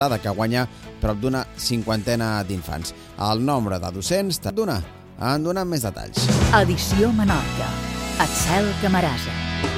que guanya prop d'una cinquantena d'infants. El nombre de docents en donen més detalls. Edició Menorca. Axel Camarasa.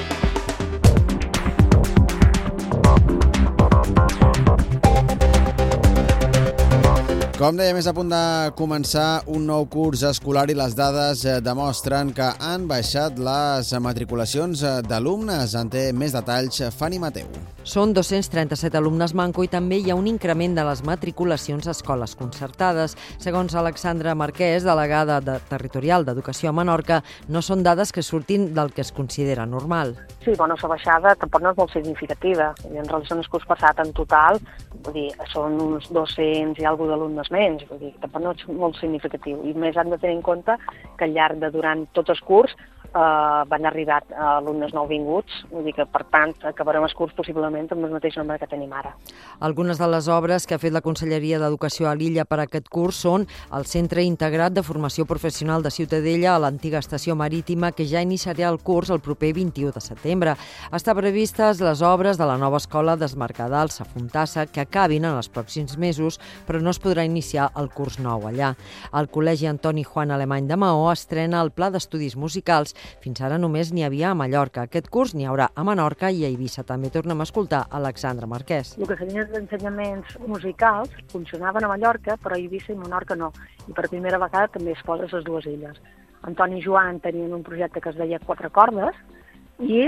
Com dèiem, és a punt de començar un nou curs escolar i les dades demostren que han baixat les matriculacions d'alumnes. En té més detalls Fanny Mateu. Són 237 alumnes manco i també hi ha un increment de les matriculacions a escoles concertades. Segons Alexandra Marquès, delegada territorial d'Educació a Menorca, no són dades que surtin del que es considera normal. Sí, la baixada tampoc no és molt significativa. En relació al curs passat, en total, són uns 200 i alguna d'alumnes menys. Tampoc no és molt significatiu. I més han de tenir en compte que al llarg durant tot el curs van arribar alumnes nouvinguts, que per tant acabarem el curs possiblement amb el mateix nombre que tenim ara. Algunes de les obres que ha fet la Conselleria d'Educació a l'Illa per a aquest curs són el Centre Integrat de Formació Professional de Ciutadella a l'antiga estació marítima, que ja iniciarà el curs el proper 21 de setembre. Està previstes les obres de la nova escola d'Esmercadal a Fontassa, que acabin en els pròxims mesos, però no es podrà iniciar el curs nou allà. El Col·legi Antoni Juan Alemany de Maó estrena el Pla d'Estudis Musicals. Fins ara només n'hi havia a Mallorca. Aquest curs n'hi haurà a Menorca i a Eivissa. També tornem a escoltar Alexandra Marquès. El que serien els ensenyaments musicals funcionaven a Mallorca, però a Eivissa i Menorca no. I per primera vegada també es posa a les dues illes. Antoni i Joan tenien un projecte que es deia Quatre cordes i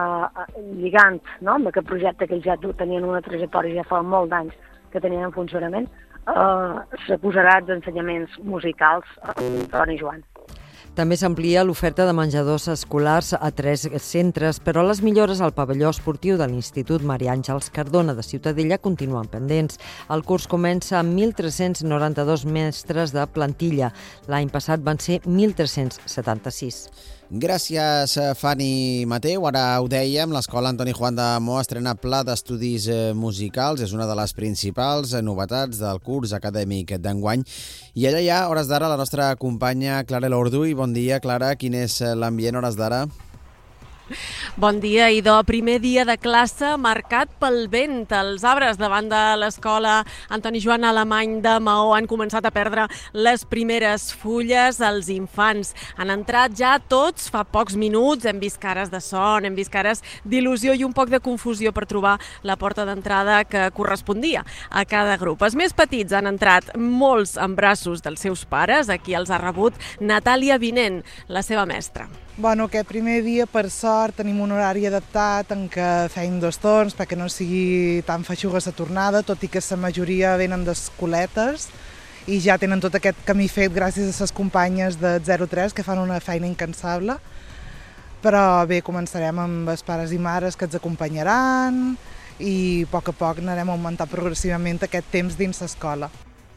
lligant amb aquest projecte que ells ja tenien una trajectòria ja fa molt d'anys que tenien en funcionament, se posarà els ensenyaments musicals a Antoni i Joan. També s'amplia l'oferta de menjadors escolars a 3 centres, però les millores al pavelló esportiu de l'Institut Maria Àngels Cardona de Ciutadella continuen pendents. El curs comença amb 1.392 mestres de plantilla. L'any passat van ser 1.376. Gràcies, Fanny Mateu. Ara ho dèiem, l'Escola Antoni Juan de Maó estrena Pla d'Estudis Musicals. És una de les principals novetats del curs acadèmic d'enguany. I allà hi ha, a hores d'ara, la nostra companya Clara Elorduy. Bon dia, Clara. Quin és l'ambient a hores d'ara? Bon dia, idò. Primer dia de classe marcat pel vent. Els arbres davant de l'escola Antoni Joan Alemany de Maó han començat a perdre les primeres fulles. Els infants han entrat ja tots fa pocs minuts. Hem vist cares de son, hem vist cares d'il·lusió i un poc de confusió per trobar la porta d'entrada que correspondia a cada grup. Els més petits han entrat molts en braços dels seus pares. Aquí els ha rebut Natàlia Vinent, la seva mestra. Aquest primer dia, per sort, tenim un horari adaptat en què feim 2 torns perquè no sigui tan feixuga la tornada, tot i que la majoria venen d'escoletes i ja tenen tot aquest camí fet gràcies a les companyes de 03 que fan una feina incansable. Però bé, començarem amb els pares i mares que ens acompanyaran i a poc anarem augmentant progressivament aquest temps dins l'escola.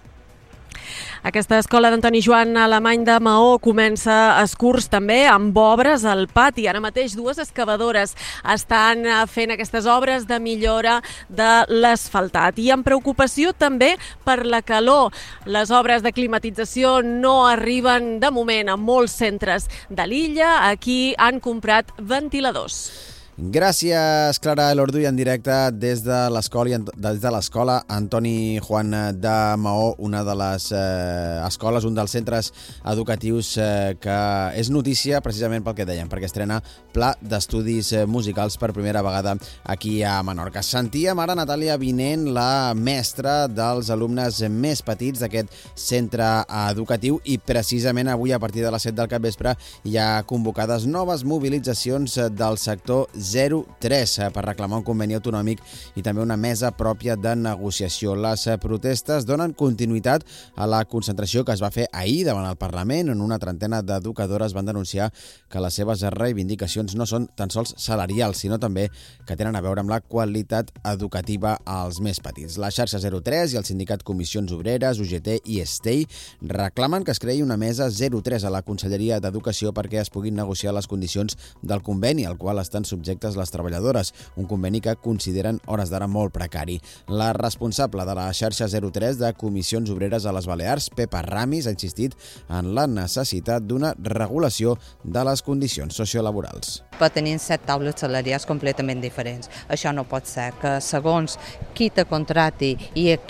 Aquesta escola d'Antoni Joan Alemany de Maó comença el curs també amb obres al pati. Ara mateix 2 excavadores estan fent aquestes obres de millora de l'asfaltat. I amb preocupació també per la calor. Les obres de climatització no arriben de moment a molts centres de l'illa. Aquí han comprat ventiladors. Gràcies, Clara Elorduy, en directe des de l'escola Antoni Juan de Maó, una de les escoles, un dels centres educatius que és notícia precisament pel que dèiem, perquè estrena Pla d'Estudis Musicals per primera vegada aquí a Menorca. Sentíem ara Natàlia Vinent, la mestra dels alumnes més petits d'aquest centre educatiu, i precisament avui a partir de les 7 del capvespre hi ha convocades noves mobilitzacions del sector 03 per reclamar un conveni autonòmic i també una mesa pròpia de negociació. Les protestes donen continuïtat a la concentració que es va fer ahir davant el Parlament, on una trentena d'educadores van denunciar que les seves reivindicacions no són tan sols salarials, sinó també que tenen a veure amb la qualitat educativa als més petits. La xarxa 03 i el sindicat Comissions Obreres, UGT i Estei reclamen que es creï una mesa 03 a la Conselleria d'Educació perquè es puguin negociar les condicions del conveni al qual estan subjectes projectes les treballadores, un conveni que consideren hores d'ara molt precari. La responsable de la xarxa 03 de Comissions Obreres a les Balears, Pepa Ramis, ha insistit en la necessitat d'una regulació de les condicions sociolaborals. Però tenim 7 taules salarials completament diferents. Això no pot ser, que segons qui te contrati i